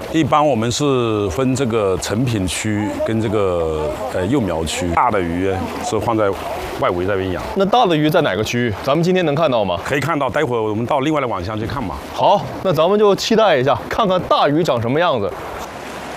一般我们是分这个成品区跟这个幼苗区，大的鱼是放在外围那边养。 那大的鱼在哪个区域？咱们今天能看到吗？ 可以看到，待会儿我们到另外的网箱去看嘛。 好，那咱们就期待一下，看看大鱼长什么样子。